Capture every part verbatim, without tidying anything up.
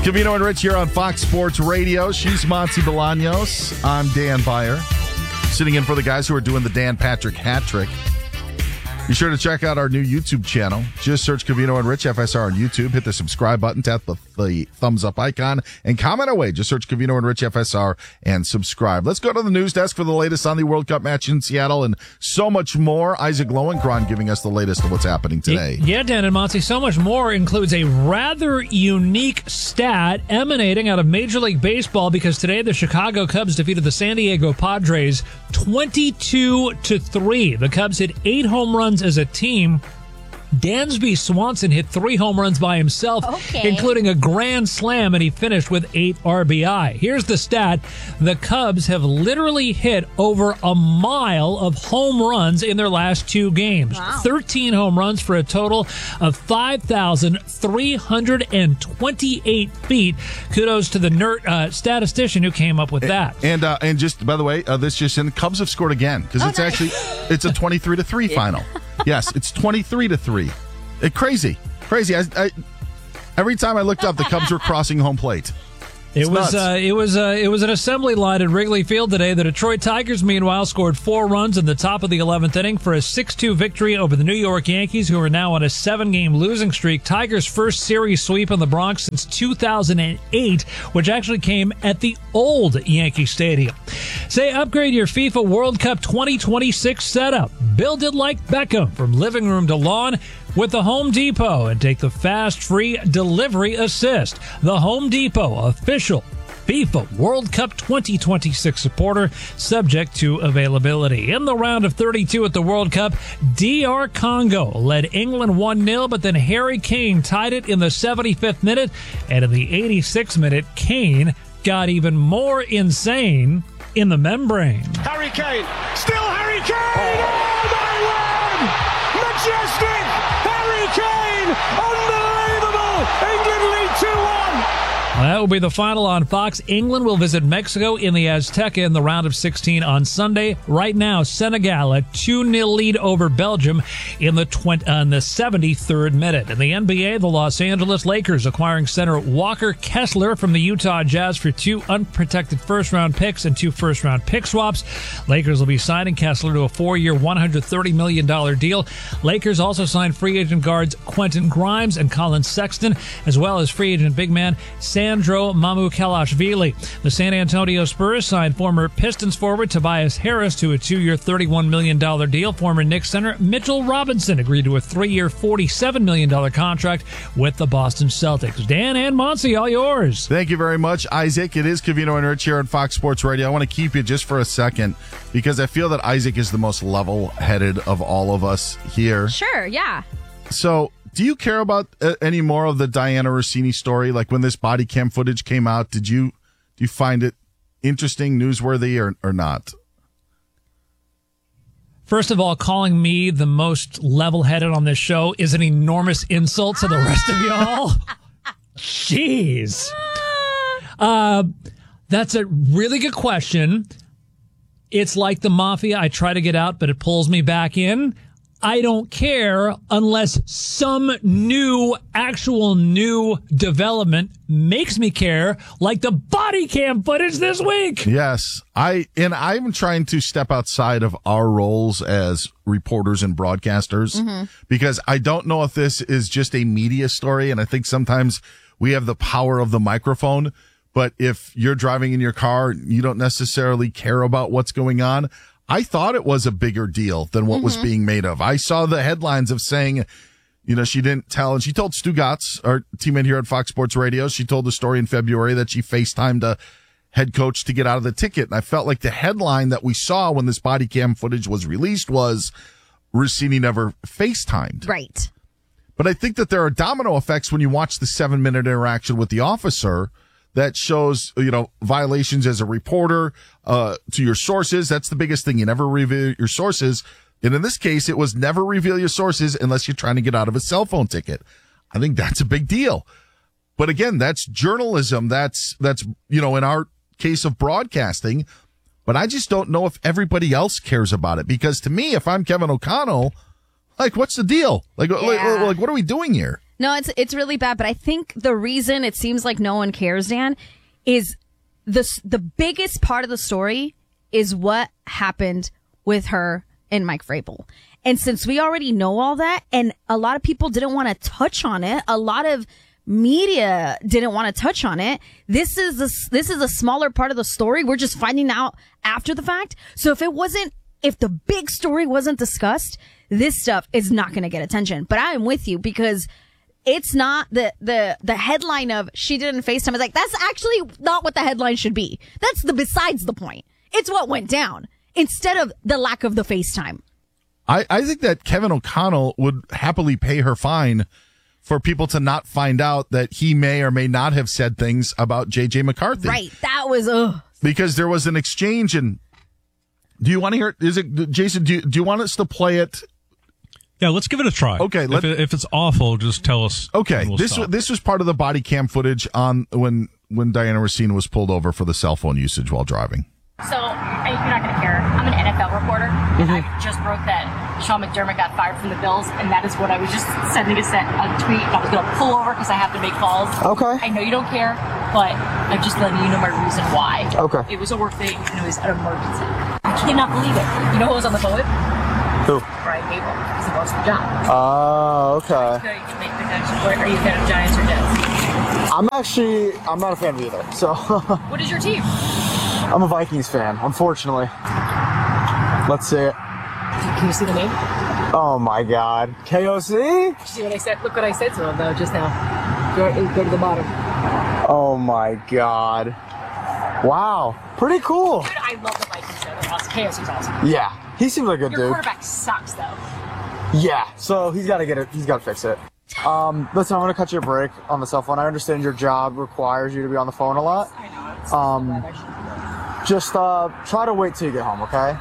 Covino and Rich here on Fox Sports Radio. She's Monty Bolaños. I'm Dan Beyer, sitting in for the guys who are doing the Dan Patrick hat trick. Be sure to check out our new YouTube channel. Just search Covino and Rich F S R on YouTube. Hit the subscribe button, tap the, the thumbs up icon, and comment away. Just search Covino and Rich F S R and subscribe. Let's go to the news desk for the latest on the World Cup match in Seattle and so much more. Isaac Lowenkron giving us the latest of what's happening today. Yeah, Dan and Monty, so much more includes a rather unique stat emanating out of Major League Baseball because today the Chicago Cubs defeated the San Diego Padres twenty-two to three. The Cubs hit eight home runs as a team. Dansby Swanson hit three home runs by himself, okay. including a grand slam, and he finished with eight R B I. Here's the stat. The Cubs have literally hit over a mile of home runs in their last two games. Wow. thirteen home runs for a total of five thousand three hundred twenty-eight feet. Kudos to the nerd, uh, statistician who came up with that. And uh, and just, by the way, uh, this just in, Cubs have scored again because Oh, it's nice. actually, it's a twenty-three to three final. Yes, it's twenty-three to three. It, crazy, crazy. I, I, every time I looked up, the Cubs were crossing home plate. It It's was nuts. uh, it was uh, it was an assembly line at Wrigley Field today. The Detroit Tigers, meanwhile, scored four runs in the top of the eleventh inning for a six two victory over the New York Yankees, who are now on a seven-game losing streak. Tigers' first series sweep in the Bronx since two thousand eight, which actually came at the old Yankee Stadium. Say, upgrade your FIFA World Cup twenty twenty-six setup. Build it like Beckham from living room to lawn with the Home Depot and take the fast, free delivery assist. The Home Depot, official FIFA World Cup twenty twenty-six supporter, subject to availability. In the round of thirty-two at the World Cup, D R Congo led England one nil, but then Harry Kane tied it in the seventy-fifth minute, and in the eighty-sixth minute, Kane got even more insane in the membrane. Harry Kane, still Harry Kane! Oh, my word! Majestic! Harry Kane! Unbelievable! England lead two one! That will be the final on Fox. England will visit Mexico in the Azteca in the round of sixteen on Sunday. Right now, Senegal a two nil lead over Belgium in the twenty, uh, in the seventy-third minute. In the N B A, the Los Angeles Lakers acquiring center Walker Kessler from the Utah Jazz for two unprotected first-round picks and two first-round pick swaps. Lakers will be signing Kessler to a four-year, one hundred thirty million dollars deal. Lakers also signed free agent guards Quentin Grimes and Colin Sexton, as well as free agent big man Sandro Mamukelashvili. The San Antonio Spurs signed former Pistons forward Tobias Harris to a two-year, thirty-one million dollars deal. Former Knicks center Mitchell Robinson agreed to a three-year, forty-seven million dollars contract with the Boston Celtics. Dan and Monty, all yours. Thank you very much, Isaac. It is Covino and Rich here on Fox Sports Radio. I want to keep you just for a second because I feel that Isaac is the most level-headed of all of us here. Sure, yeah. So, do you care about uh, any more of the Diana Rossini story? Like when this body cam footage came out, did you do you find it interesting, newsworthy, or or not? First of all, calling me the most level-headed on this show is an enormous insult to the rest of y'all. Jeez. Uh, that's a really good question. It's like the mafia. I try to get out, but it pulls me back in. I don't care unless some new, actual new development makes me care, like the body cam footage this week. Yes, I and I'm trying to step outside of our roles as reporters and broadcasters mm-hmm. because I don't know if this is just a media story, and I think sometimes we have the power of the microphone, but if you're driving in your car, you don't necessarily care about what's going on. I thought it was a bigger deal than what mm-hmm. was being made of. I saw the headlines of saying, you know, she didn't tell, and she told Stu Gatz, our teammate here at Fox Sports Radio, she told the story in February that she FaceTimed a head coach to get out of the ticket. And I felt like the headline that we saw when this body cam footage was released was Rossini never FaceTimed. Right. But I think that there are domino effects when you watch the seven minute interaction with the officer that shows, you know, violations as a reporter, uh, to your sources. That's the biggest thing. You never reveal your sources. And in this case, it was never reveal your sources unless you're trying to get out of a cell phone ticket. I think that's a big deal. But again, that's journalism. That's, that's, you know, in our case of broadcasting. But I just don't know if everybody else cares about it, because to me, if I'm Kevin O'Connell, like, what's the deal? Like, yeah. like, like, what are we doing here? No, it's it's really bad. But I think the reason it seems like no one cares, Dan, is the the biggest part of the story is what happened with her and Mike Vrabel. And since we already know all that, and a lot of people didn't want to touch on it, a lot of media didn't want to touch on it. This is a, this is a smaller part of the story. We're just finding out after the fact. So if it wasn't, if the big story wasn't discussed, this stuff is not going to get attention. But I am with you because it's not the, the, the headline of she didn't FaceTime. It's like, that's actually not what the headline should be. That's the besides the point. It's what went down instead of the lack of the FaceTime. I, I think that Kevin O'Connell would happily pay her fine for people to not find out that he may or may not have said things about J J McCarthy. Right. That was, ugh. Because there was an exchange, and do you want to hear it? Is it, Jason, do you, do you want us to play it? Yeah, let's give it a try. Okay. If, it, if it's awful, just tell us. Okay. We'll this, stop. this was part of the body cam footage on when, when Diana Rossini was pulled over for the cell phone usage while driving. So, I- you're not going to care. I'm an N F L reporter, and I just broke that Sean McDermott got fired from the Bills, and that is what I was just sending a, set, a tweet. I was going to pull over because I have to make calls. Okay. I know you don't care, but I'm just letting you know my reason why. Okay. It was a work thing, and it was an emergency. I cannot believe it. You know who was on the phone with? Who? Brian Gable. He's the boss of the job. Oh, okay. So you can make the connection. Are you a fan of Giants or Jets? I'm actually, I'm not a fan of either. So, What is your team? I'm a Vikings fan, unfortunately. Let's see it. Can you see the name? Oh my God. K O C? Did you see what I said? Look what I said to him, though, just now. Go, go to the bottom. Oh my God. Wow. Pretty cool. Dude, I love the Vikings, though. They're awesome. K O C's awesome. Yeah. He seems like a good Your dude. quarterback sucks, though. Yeah. So he's got to get it. He's got to fix it. Um, listen, I'm going to cut you a break on the cell phone. I understand your job requires you to be on the phone a lot. I know. It's Um, bad. I shouldn't do that. Just uh, try to wait till you get home, okay?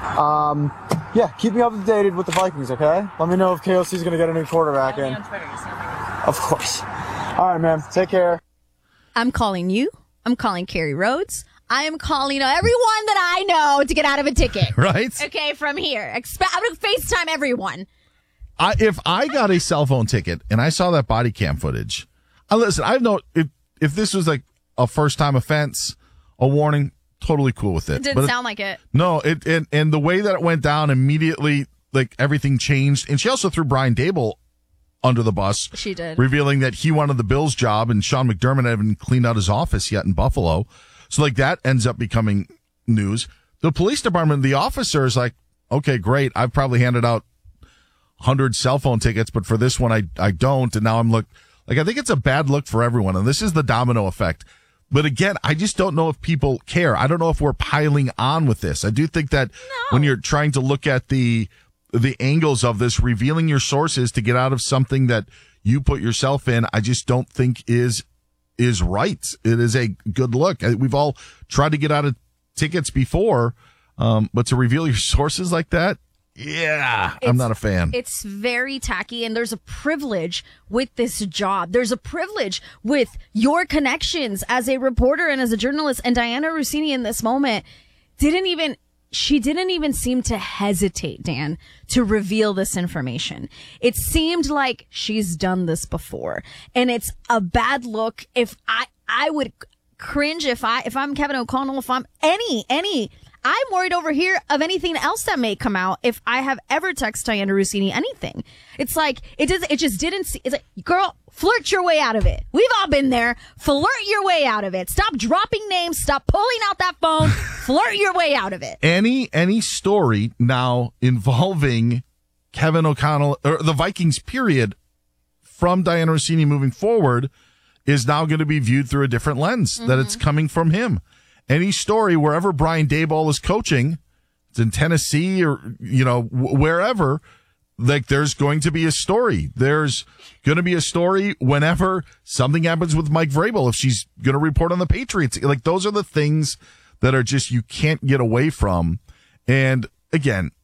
Um, yeah, keep me updated with the Vikings, okay? Let me know if K O C is going to get a new quarterback Follow me in. on Twitter. You see everything. Of course. All right, man. Take care. I'm calling you. I'm calling Carrie Rhodes. I am calling everyone that I know to get out of a ticket. Right? Okay, from here. Expe- I'm going to FaceTime everyone. I, if I got a cell phone ticket and I saw that body cam footage, I listen, I've no, if, if this was like a first time offense, a warning, totally cool with it. It didn't But sound like it. No, it, and, and the way that it went down immediately, like everything changed. And she also threw Brian Dable under the bus. She did. Revealing that he wanted the Bills job and Sean McDermott hadn't cleaned out his office yet in Buffalo. So like that ends up becoming news. The police department, the officer is like, okay, great. I've probably handed out hundred cell phone tickets, but for this one, I, I don't. And now I'm look like, I think it's a bad look for everyone. And this is the domino effect. But again, I just don't know if people care. I don't know if we're piling on with this. I do think that No. when you're trying to look at the, the angles of this, revealing your sources to get out of something that you put yourself in, I just don't think is, is right. It is a good look. We've all tried to get out of tickets before. Um, but to reveal your sources like that, yeah, I'm It's- not a fan. It's very tacky, and there's a privilege with this job. There's a privilege with your connections as a reporter and as a journalist. And Diana Rossini in this moment didn't even, she didn't even seem to hesitate, Dan, to reveal this information. It seemed like she's done this before. And it's a bad look. If I, I would cringe if I, if I'm Kevin O'Connell, if I'm any, any, I'm worried over here of anything else that may come out if I have ever texted Diana Rossini anything. It's like, it does, it just didn't see, it's like, girl, flirt your way out of it. We've all been there. Flirt your way out of it. Stop dropping names. Stop pulling out that phone. Flirt your way out of it. Any, any story now involving Kevin O'Connell or the Vikings period from Diana Rossini moving forward is now going to be viewed through a different lens, mm-hmm. that it's coming from him. Any story wherever Brian Daboll is coaching, it's in Tennessee or, you know, w- wherever, like there's going to be a story. There's going to be a story whenever something happens with Mike Vrabel, if she's going to report on the Patriots. Like those are the things that are just, you can't get away from. And again,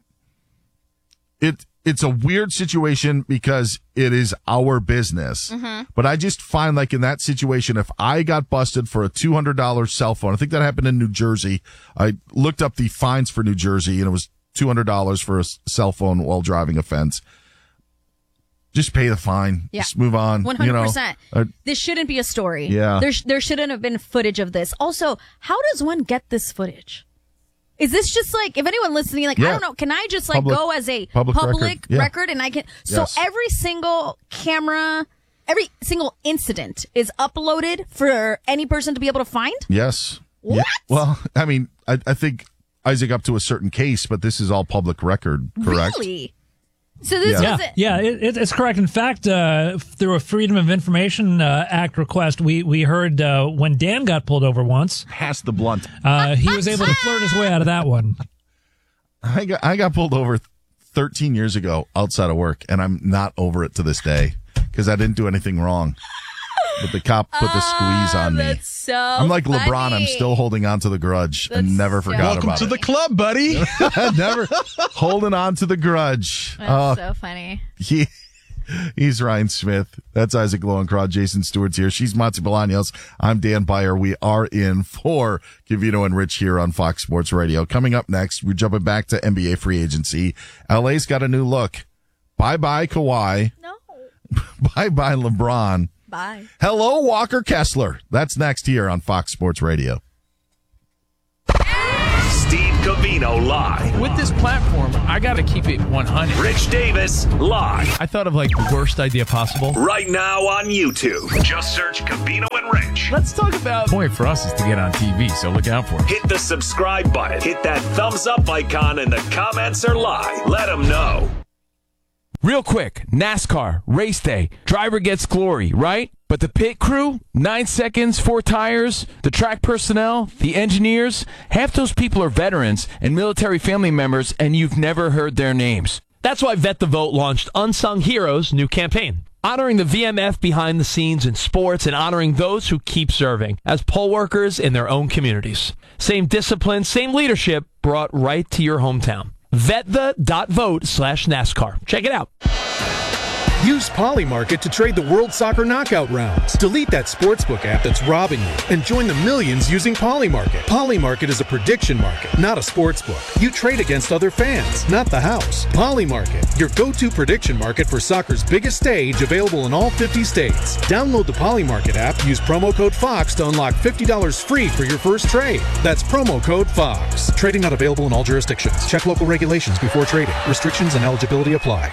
it, it's a weird situation because it is our business. Mm-hmm. But I just find like in that situation, if I got busted for a two hundred dollars cell phone, I think that happened in New Jersey. I looked up the fines for New Jersey and it was two hundred dollars for a cell phone while driving offense. Just pay the fine. Yeah. Just move on. one hundred percent. You know, uh, this shouldn't be a story. Yeah. There, sh- there shouldn't have been footage of this. Also, how does one get this footage? Is this just like, if anyone listening, like, Yeah. I don't know, can I just like Public- go as a public public, record. Yeah. record and I can, so Yes. every single camera, every single incident is uploaded for any person to be able to find? yes. What? Yeah. Well, I mean, I, I think Isaac up to a certain case, but this is all public record, correct? Really? So this Yeah. is Yeah, it. yeah, it, it, it's correct. In fact, uh, through a Freedom of Information uh, Act request, we we heard uh, when Dan got pulled over once, Pass the blunt. uh, he was able to flirt his way out of that one. I got I got pulled over thirteen years ago outside of work, and I'm not over it to this day because I didn't do anything wrong. But the cop put the squeeze on me. That's so I'm like funny. LeBron. I'm still holding on to the grudge That's and never so forgot Welcome about to it. the club, buddy. Never holding on to the grudge. That's Oh, so funny. he, he's Ryan Smith. That's Isaac Lowenkron. Jason Stewart's here. She's Matzi Bolaños. I'm Dan Byer. We are in for Covino and Rich here on Fox Sports Radio. Coming up next, we're jumping back to N B A free agency. L A's got a new look. Bye-bye Kawhi. No. Bye-bye LeBron. Bye. Hello, Walker Kessler. That's next here on Fox Sports Radio. Steve Covino live. With this platform, I got to keep it one hundred. Rich Davis live. I thought of like the worst idea possible. Right now on YouTube. Just search Covino and Rich. Let's talk about. The point for us is to get on T V, so look out for it. Hit the subscribe button. Hit that thumbs up icon in the comments or live. Let them know. Real quick, NASCAR, race day, driver gets glory, right? But the pit crew, nine seconds, four tires, the track personnel, the engineers, half those people are veterans and military family members, and you've never heard their names. That's why Vet the Vote launched Unsung Heroes' new campaign, honoring the V M F behind the scenes in sports and honoring those who keep serving as poll workers in their own communities. Same discipline, same leadership brought right to your hometown. Vetthe.vote slash NASCAR. Check it out. Use Polymarket to trade the World Soccer Knockout rounds. Delete that sportsbook app that's robbing you and join the millions using Polymarket. Polymarket is a prediction market, not a sportsbook. You trade against other fans, not the house. Polymarket, your go-to prediction market for soccer's biggest stage, available in all fifty states. Download the Polymarket app, use promo code FOX to unlock fifty dollars free for your first trade. That's promo code FOX. Trading not available in all jurisdictions. Check local regulations before trading. Restrictions and eligibility apply.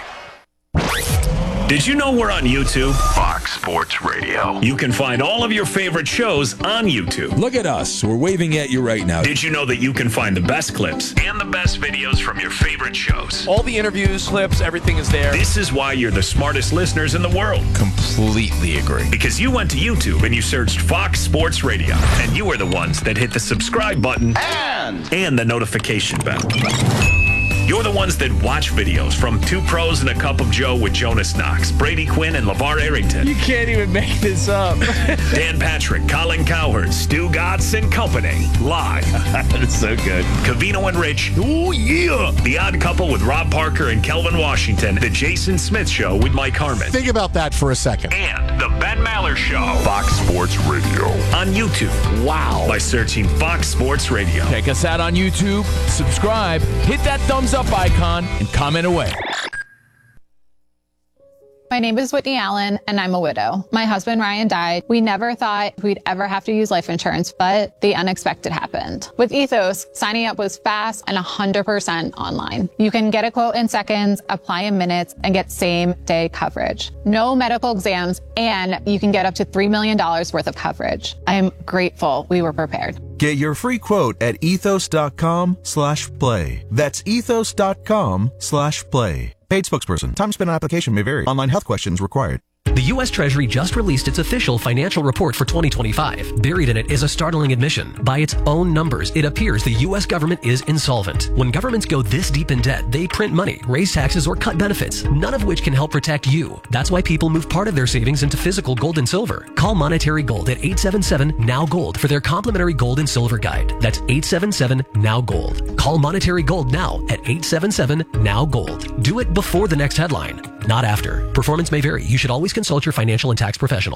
Did you know we're on YouTube? Fox Sports Radio. You can find all of your favorite shows on YouTube. Look at us. We're waving at you right now. Did you know that you can find the best clips and the best videos from your favorite shows? All the interviews, clips, everything is there. This is why you're the smartest listeners in the world. Completely agree. Because you went to YouTube and you searched Fox Sports Radio, and you were the ones that hit the subscribe button and, and the notification bell. You're the ones that watch videos from Two Pros and a Cup of Joe with Jonas Knox, Brady Quinn, and LeVar Arrington. You can't even make this up. Dan Patrick, Colin Cowherd, Stu Gatz, and company. Live. That is so good. Covino and Rich. Oh, yeah. The Odd Couple with Rob Parker and Kelvin Washington. The Jason Smith Show with Mike Harmon. Think about that for a second. And The Ben Maller Show. Fox Sports Radio. On YouTube. Wow. By searching Fox Sports Radio. Check us out on YouTube, subscribe, hit that thumbs up icon, and comment away. My name is Whitney Allen, and I'm a widow. My husband, Ryan, died. We never thought we'd ever have to use life insurance, but the unexpected happened. With Ethos, signing up was fast and one hundred percent online. You can get a quote in seconds, apply in minutes, and get same-day coverage. No medical exams, and you can get up to three million dollars worth of coverage. I am grateful we were prepared. Get your free quote at ethos.com slash play. That's ethos.com slash play. Paid spokesperson. Time spent on application may vary. Online health questions required. The U S Treasury just released its official financial report for twenty twenty-five. Buried in it is a startling admission. By its own numbers, it appears the U S government is insolvent. When governments go this deep in debt, they print money, raise taxes, or cut benefits, none of which can help protect you. That's why people move part of their savings into physical gold and silver. Call Monetary Gold at eight seven seven, N O W, GOLD for their complimentary gold and silver guide. That's eight seven seven, N O W, GOLD. Call Monetary Gold now at eight seven seven, N O W, GOLD. Do it before the next headline, not after. Performance may vary. You should always consult your financial and tax professional.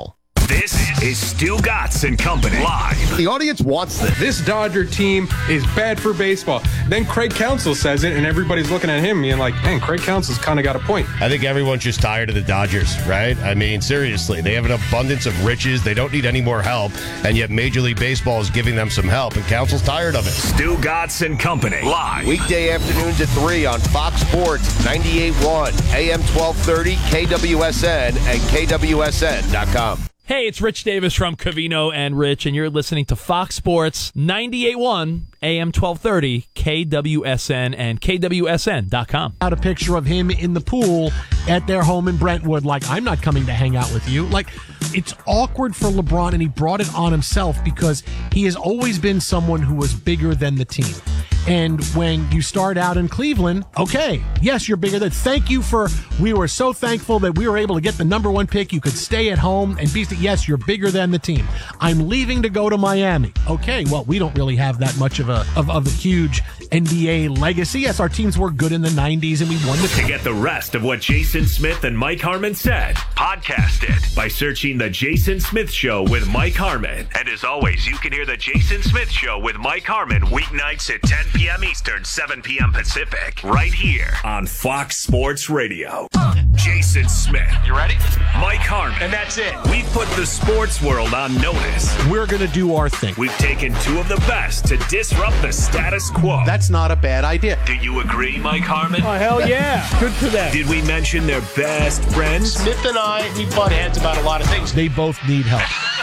This is Stu Gatz and Company live. The audience wants this. This Dodger team is bad for baseball. Then Craig Counsell says it, and everybody's looking at him being like, man, Craig Counsell's kind of got a point. I think everyone's just tired of the Dodgers, right? I mean, seriously, they have an abundance of riches. They don't need any more help, and yet Major League Baseball is giving them some help, and Counsell's tired of it. Stu Gatz and Company live. Weekday afternoons at three on Fox Sports, ninety-eight point one, A M twelve thirty, K W S N, and K W S N dot com. Hey, it's Rich Davis from Covino and Rich, and you're listening to Fox Sports ninety-eight point one, A M twelve thirty, K W S N, and K W S N dot com. Out a picture of him in the pool at their home in Brentwood, like, I'm not coming to hang out with you. Like, it's awkward for LeBron, and he brought it on himself because he has always been someone who was bigger than the team. And when you start out in Cleveland, okay, yes, you're bigger than. Thank you for, we were so thankful that we were able to get the number one pick. You could stay at home and be, yes, you're bigger than the team. I'm leaving to go to Miami. Okay, well, we don't really have that much of a of, of a huge N B A legacy. Yes, our teams were good in the nineties and we won the. To get the rest of what Jason Smith and Mike Harmon said, podcast it by searching The Jason Smith Show with Mike Harmon. And as always, you can hear The Jason Smith Show with Mike Harmon weeknights at ten p.m. Eastern, seven p.m. Pacific, right here on Fox Sports Radio. Jason Smith. You ready? Mike Harmon. And that's it. We've put the sports world on notice. We're going to do our thing. We've taken two of the best to disrupt the status quo. That's not a bad idea. Do you agree, Mike Harmon? Oh, hell yeah. Good for them. Did we mention their best friends? Smith and I, we butt heads about a lot of things. They both need help.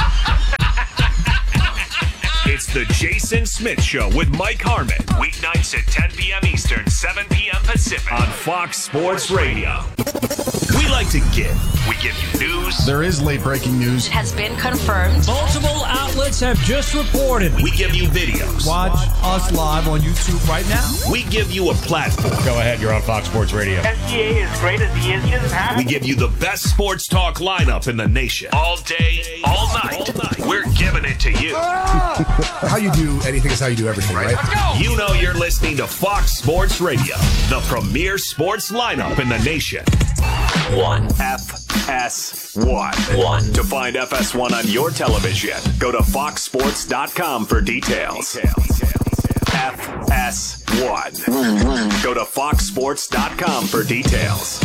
It's The Jason Smith Show with Mike Harmon. Weeknights at ten p.m. Eastern, seven p.m. Pacific on Fox Sports Radio. We like to give. We give you news. There is late breaking news. It has been confirmed. Multiple outlets have just reported. We give you videos. Watch us live on YouTube right now. We give you a platform. Go ahead, you're on Fox Sports Radio. S G A is great as he is. He doesn't have We give you the best sports talk lineup in the nation. All day, all night. All night. We're giving it to you. How you do anything is how you do everything, right? Let's go. You know you're listening to Fox Sports Radio, the premier sports lineup in the nation. One. F S one. One. To find F S one on your television, go to fox sports dot com for details. F S one. Go to fox sports dot com for details.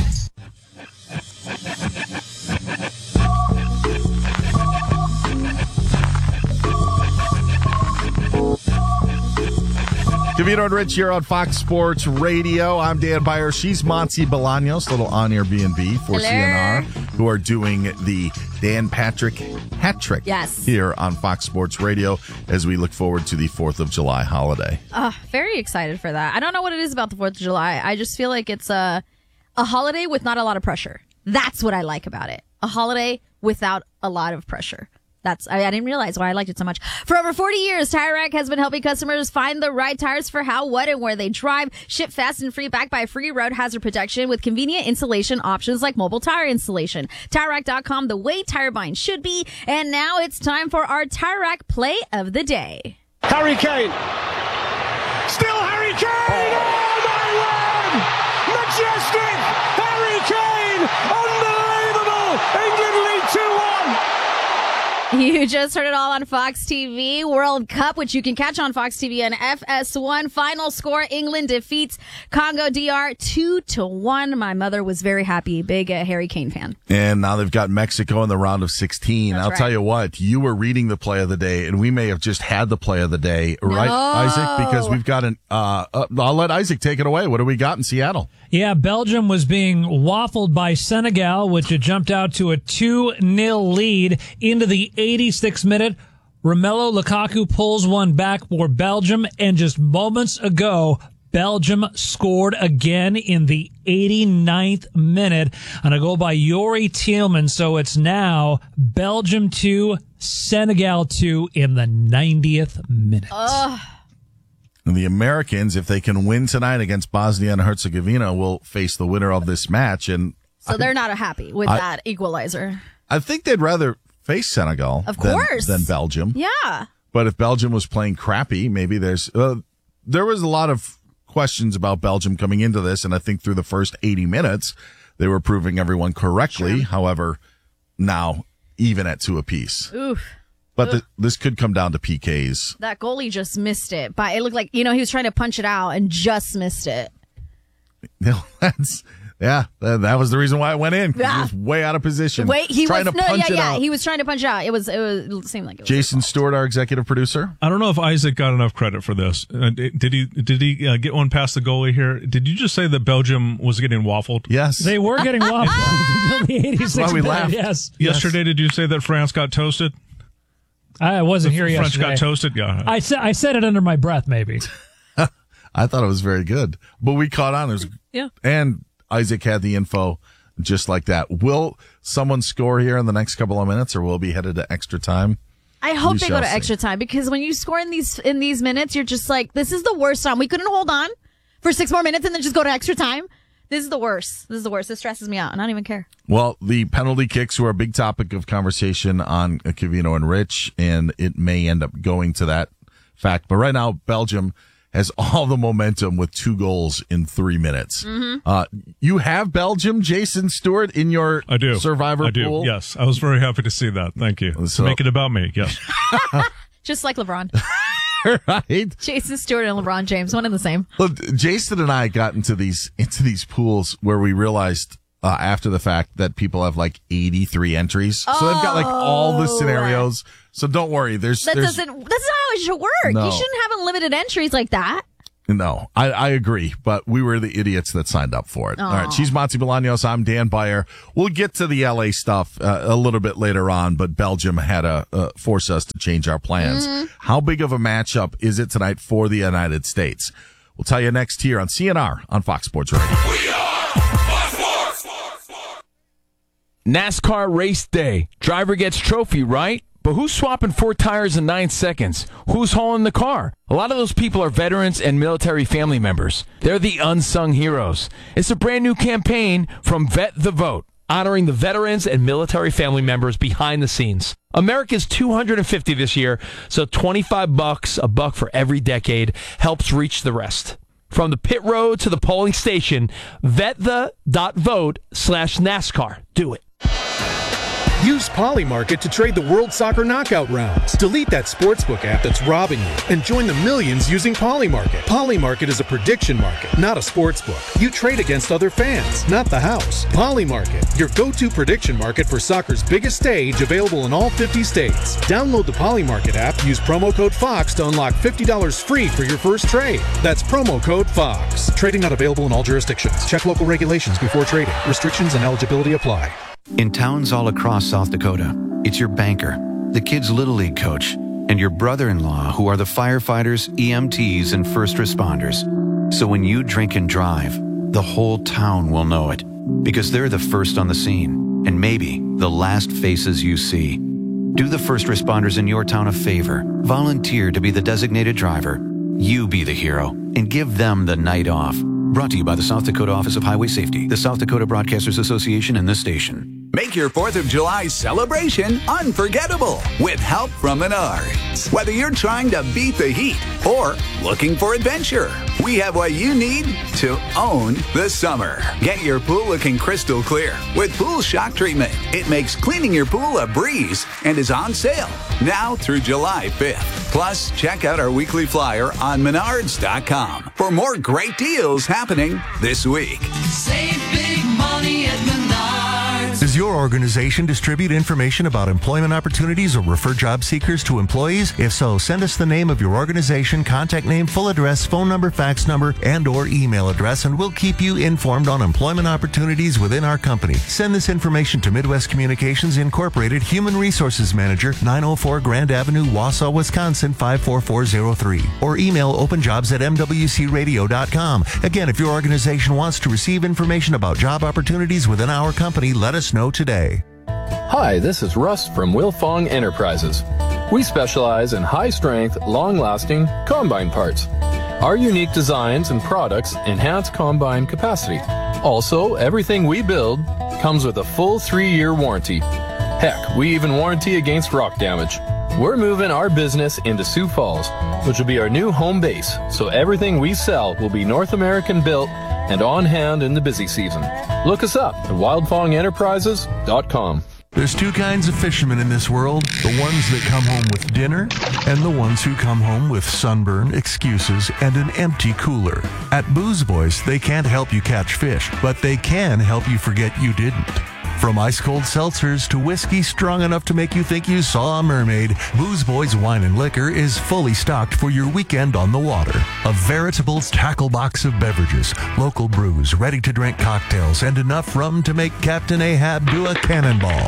Covino and Rich here on Fox Sports Radio. I'm Dan Byer. She's Monty Bolaños, little on Airbnb for Hello. C N R, who are doing the Dan Patrick hat trick Yes. here on Fox Sports Radio as we look forward to the fourth of July holiday. Uh, very excited for that. I don't know what it is about the fourth of July. I just feel like it's a, a holiday with not a lot of pressure. That's what I like about it. A holiday without a lot of pressure. That's I, I didn't realize why I liked it so much. For over forty years, Tire Rack has been helping customers find the right tires for how, what, and where they drive. Ship fast and free, backed by free road hazard protection with convenient installation options like mobile tire installation. Tire Rack dot com, the way tire buying should be. And now it's time for our Tire Rack play of the day. Harry Kane. Still Harry Kane. Oh, my word! Majestic Harry Kane. Unbelievable. England lead two one. You just heard it all on Fox T V. World Cup, which you can catch on Fox T V and F S one. Final score, England defeats Congo D R two to one. My mother was very happy. Big uh, Harry Kane fan. And now they've got Mexico in the round of sixteen. That's I'll right. tell you what, you were reading the play of the day, and we may have just had the play of the day, right, No. Isaac? Because we've got an, uh, uh, I'll let Isaac take it away. What do we got in Seattle? Yeah, Belgium was being waffled by Senegal, which had jumped out to a two nil lead into the eighty-sixth minute. Romelu Lukaku pulls one back for Belgium, and just moments ago, Belgium scored again in the eighty-ninth minute on a goal by Yuri Tillman. So it's now Belgium two, Senegal two in the ninetieth minute. Ugh. And the Americans, if they can win tonight against Bosnia and Herzegovina, will face the winner of this match. And So they're not happy with I- that equalizer. I think they'd rather face Senegal Of than, course. than Belgium. Yeah. But if Belgium was playing crappy, maybe there's uh, there was a lot of questions about Belgium coming into this, and I think through the first eighty minutes, they were proving everyone correctly. Sure. However, now even at two apiece. Oof. But Ugh. the, this could come down to P Ks. That goalie just missed it. But it looked like, you know, he was trying to punch it out and just missed it. No, that's yeah. That, that was the reason why it went in. 'Cause Yeah. He was way out of position. Wait, he trying was to no, punch yeah, it yeah. out. He was trying to punch it out. It was, it was, it seemed like it was. Jason Stewart, our executive producer. I don't know if Isaac got enough credit for this. Uh, did he? Did he uh, get one past the goalie here? Did you just say that Belgium was getting waffled? Yes, They were getting waffled until the eighty-sixth That's why we minute. laughed. Yes. Yesterday, did you say that France got toasted? I wasn't here French yesterday. got toasted. Yeah. I said I said it under my breath, maybe. I thought it was very good, but we caught on. There's Yeah. and Isaac had the info just like that. Will someone score here in the next couple of minutes, or will it be headed to extra time? I hope We they go shall to see. extra time, because when you score in these in these minutes, you're just like, this is the worst time. We couldn't hold on for six more minutes and then just go to extra time. This is the worst. This is the worst. This stresses me out, and I don't even care. Well, the penalty kicks were a big topic of conversation on Covino and Rich, and it may end up going to that fact. But right now, Belgium has all the momentum with two goals in three minutes. Mm-hmm. Uh, you have Belgium, Jason Stewart, in your I do. survivor I do. pool? Yes. I was very happy to see that. Thank you. So- to make it about me. Yes. Just like LeBron. Right? Jason Stewart and LeBron James, one and the same. Look, Jason and I got into these into these pools where we realized uh, after the fact that people have like eighty-three entries, so they've got like all the Oh. scenarios. So don't worry. There's That there's doesn't. That's not how it should work. No. You shouldn't have unlimited entries like that. no. I, I agree, but we were the idiots that signed up for it. All right, she's Monty Bolaños. I'm Dan Beyer. We'll get to the L A stuff uh, a little bit later on, but Belgium had to uh, force us to change our plans. Mm-hmm. How big of a matchup is it tonight for the United States? We'll tell you next here on C N R on Fox Sports Radio. NASCAR race day. Driver gets trophy, right? But who's swapping four tires in nine seconds? Who's hauling the car? A lot of those people are veterans and military family members. They're the unsung heroes. It's a brand new campaign from Vet the Vote, honoring the veterans and military family members behind the scenes. America's two hundred fifty this year, so twenty-five bucks, a buck for every decade, helps reach the rest. From the pit road to the polling station, vetthe.vote slash NASCAR. Do it. Use Polymarket to trade the World Soccer Knockout rounds. Delete that sportsbook app that's robbing you and join the millions using Polymarket. Polymarket is a prediction market, not a sportsbook. You trade against other fans, not the house. Polymarket, your go-to prediction market for soccer's biggest stage, available in all fifty states. Download the Polymarket app, use promo code FOX to unlock fifty dollars free for your first trade. That's promo code FOX. Trading not available in all jurisdictions. Check local regulations before trading. Restrictions and eligibility apply. In towns all across South Dakota, it's your banker, the kids' Little League coach, and your brother-in-law who are the firefighters, E M Ts, and first responders. So when you drink and drive, the whole town will know it, because they're the first on the scene, and maybe the last faces you see. Do the first responders in your town a favor. Volunteer to be the designated driver. You be the hero, and give them the night off. Brought to you by the South Dakota Office of Highway Safety, the South Dakota Broadcasters Association, and this station. Make your fourth of July celebration unforgettable with help from Menards. Whether you're trying to beat the heat or looking for adventure, we have what you need to own the summer. Get your pool looking crystal clear with Pool Shock Treatment. It makes cleaning your pool a breeze and is on sale now through July fifth. Plus, check out our weekly flyer on menards dot com for more great deals happening this week. Save big money at Menards. Does your organization distribute information about employment opportunities or refer job seekers to employees? If so, send us the name of your organization, contact name, full address, phone number, fax number, and or email address, and we'll keep you informed on employment opportunities within our company. Send this information to Midwest Communications Incorporated, Human Resources Manager, nine oh four Grand Avenue, Wausau, Wisconsin, five four four zero three. Or email openjobs at m w c radio dot com. Again, if your organization wants to receive information about job opportunities within our company, let us know today. Hi, this is Russ from Wilfong Enterprises. We specialize in high-strength, long-lasting combine parts. Our unique designs and products enhance combine capacity. Also, everything we build comes with a full three-year warranty. Heck, we even warranty against rock damage. We're moving our business into Sioux Falls, which will be our new home base, so everything we sell will be North American built and on hand in the busy season. Look us up at wildfong enterprises dot com. There's two kinds of fishermen in this world, the ones that come home with dinner and the ones who come home with sunburn, excuses, and an empty cooler. At Booze Boys, they can't help you catch fish, but they can help you forget you didn't. From ice-cold seltzers to whiskey strong enough to make you think you saw a mermaid, Booze Boys Wine and Liquor is fully stocked for your weekend on the water. A veritable tackle box of beverages, local brews, ready-to-drink cocktails, and enough rum to make Captain Ahab do a cannonball.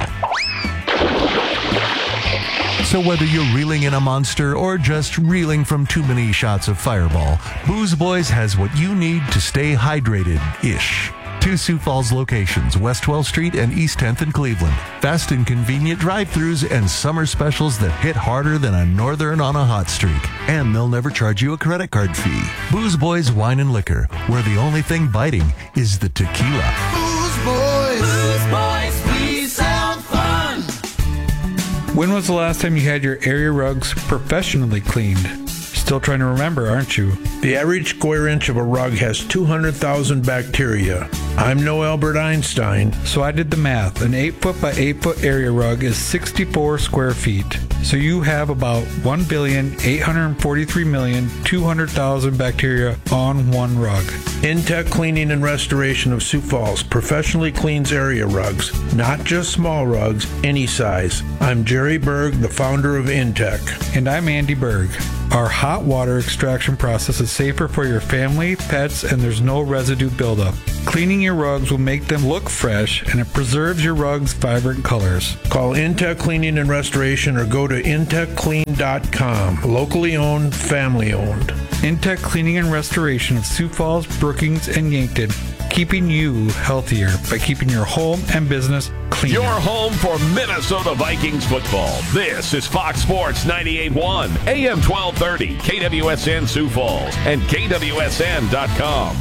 So whether you're reeling in a monster or just reeling from too many shots of Fireball, Booze Boys has what you need to stay hydrated-ish. Two Sioux Falls locations, West twelfth Street and East tenth in Cleveland. Fast and convenient drive-thrus and summer specials that hit harder than a northern on a hot streak. And they'll never charge you a credit card fee. Booze Boys Wine and Liquor, where the only thing biting is the tequila. Booze Boys. Booze Boys, we sound fun. When was the last time you had your area rugs professionally cleaned? Still trying to remember, aren't you? The average square inch of a rug has two hundred thousand bacteria. I'm no Albert Einstein. So I did the math. An eight foot by eight foot area rug is sixty-four square feet. So you have about one billion eight hundred forty-three million two hundred thousand bacteria on one rug. Intech Cleaning and Restoration of Sioux Falls professionally cleans area rugs, not just small rugs, any size. I'm Jerry Berg, the founder of Intech. And I'm Andy Berg. Our hot water extraction process is safer for your family, pets, and there's no residue buildup. Cleaning your rugs will make them look fresh, and it preserves your rugs' vibrant colors. Call Intech Cleaning and Restoration or go to intech clean dot com. Locally owned, family owned. Intech Cleaning and Restoration of Sioux Falls, Brookings, and Yankton, keeping you healthier by keeping your home and business cleaner. Your home for Minnesota Vikings football. This is Fox Sports ninety-eight point one, A M twelve thirty, K W S N Sioux Falls, and K W S N dot com.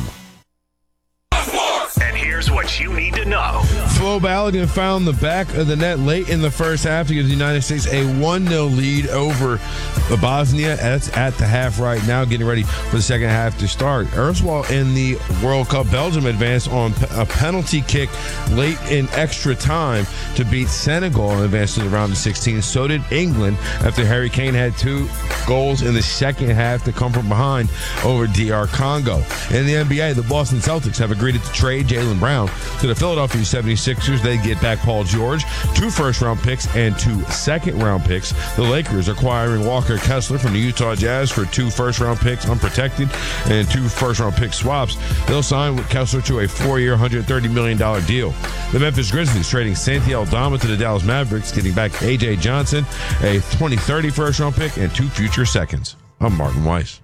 And here's what you need to know. Flo Balogun found the back of the net late in the first half to give the United States a one nil lead over Bosnia. That's at the half right now, getting ready for the second half to start. Erswall in the World Cup, Belgium advanced on a penalty kick late in extra time to beat Senegal and advance to the round of sixteen. So did England after Harry Kane had two goals in the second half to come from behind over D R Congo. In the N B A, the Boston Celtics have agreed to trade Jaylen Brown to the Philadelphia seventy-sixers. They get back Paul George, two first-round picks, and two second-round picks. The Lakers acquiring Walker Kessler from the Utah Jazz for two first-round picks, unprotected, and two first-round pick swaps. They'll sign with Kessler to a four-year, one hundred thirty million dollars deal. The Memphis Grizzlies trading Santi Aldama to the Dallas Mavericks, getting back A J Johnson, a twenty thirty first-round pick, and two future seconds. I'm Martin Weiss.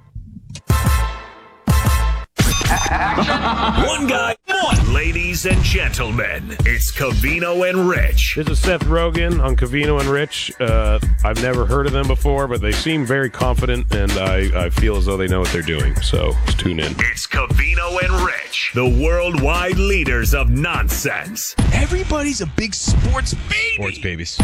One guy, one. Ladies and gentlemen, it's Covino and Rich. This is Seth Rogen on Covino and Rich. Uh, I've never heard of them before, but they seem very confident, and I, I feel as though they know what they're doing. So let's tune in. It's Covino and Rich, the worldwide leaders of nonsense. Everybody's a big sports baby. Sports babies.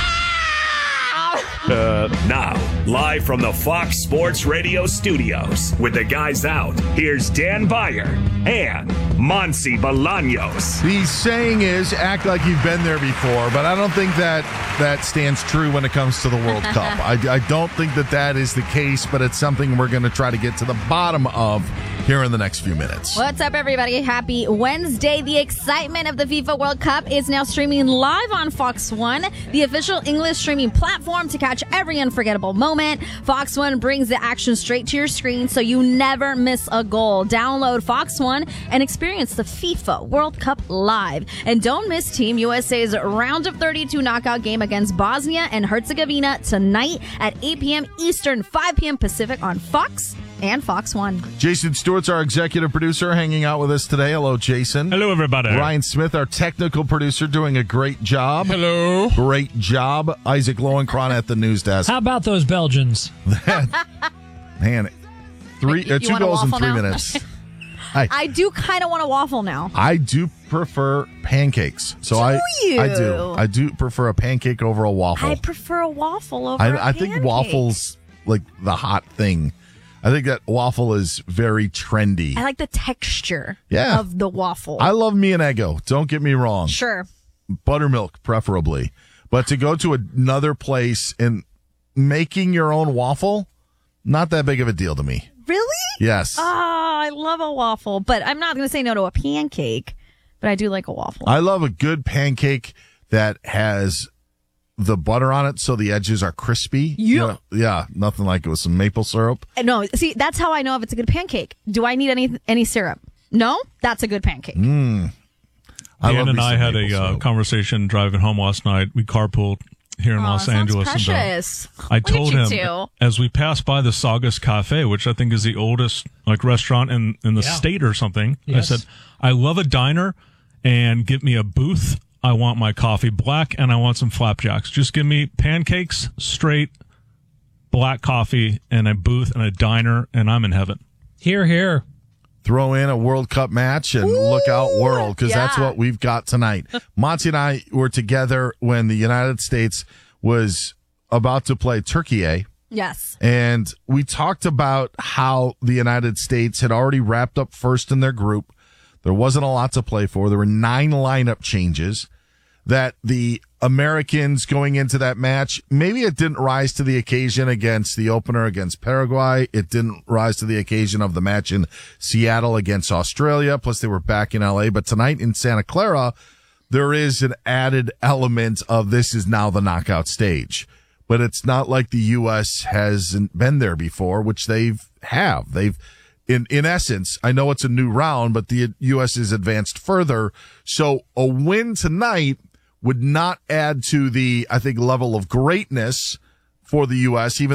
Uh, now, live from the Fox Sports Radio studios, with the guys out, here's Dan Beyer and Monsi Bolaños. The saying is, act like you've been there before, but I don't think that that stands true when it comes to the World Cup. I, I don't think that that is the case, but it's something we're going to try to get to the bottom of here in the next few minutes. What's up, everybody? Happy Wednesday. The excitement of the FIFA World Cup is now streaming live on Fox One, the official English streaming platform to catch every unforgettable moment. Fox One brings the action straight to your screen so you never miss a goal. Download Fox One and experience the FIFA World Cup live. And don't miss Team U S A's round of thirty-two knockout game against Bosnia and Herzegovina tonight at eight p.m. Eastern, five p.m. Pacific on Fox and Fox One. Jason Stewart's our executive producer, hanging out with us today. Hello, Jason. Hello, everybody. Ryan Smith, our technical producer, doing a great job. Hello. Great job. Isaac Lowenkron at the news desk. How about those Belgians? Man, three uh, two goals in three now? minutes. I, I do kind of want a waffle now. I do prefer pancakes. So do I you? I do. I do prefer a pancake over a waffle. I prefer a waffle over I, a I think waffles like the hot thing. I think that waffle is very trendy. I like the texture Yeah. of the waffle. I love me an Eggo. Don't get me wrong. Sure. buttermilk preferably. But to go to another place and making your own waffle, not that big of a deal to me. Really? Yes. Oh, I love a waffle, but I'm not going to say no to a pancake, but I do like a waffle. I love a good pancake that has the butter on it so the edges are crispy. Yeah. You know, yeah, nothing like it with some maple syrup. No, see, that's how I know if it's a good pancake. Do I need any any syrup? No? That's a good pancake. Mm. I Dan love and me I some had maple a uh, syrup. conversation driving home last night. We carpooled here in Aw, Los sounds Angeles. precious. And, uh, I Look at told you him two. as we passed by the Saugus Cafe, which I think is the oldest like restaurant in, in the Yeah. state or something. Yes. I said, I love a diner and get me a booth. I want my coffee black and I want some flapjacks. Just give me pancakes, straight black coffee, and a booth and a diner, and I'm in heaven. Here, here. Throw in a World Cup match and look out world, because that's yeah. what we've got tonight. Monty and I were together when the United States was about to play Turkey. Yes. And we talked about how the United States had already wrapped up first in their group. There wasn't a lot to play for. There were nine lineup changes. That the Americans going into that match, maybe it didn't rise to the occasion against the opener against Paraguay. It didn't rise to the occasion of the match in Seattle against Australia. Plus, they were back in L A. But tonight in Santa Clara, there is an added element of this is now the knockout stage. But it's not like the U S hasn't been there before, which they've have. They've In in essence, I know it's a new round, but the U S is advanced further. So a win tonight would not add to the, I think, level of greatness for the U S, even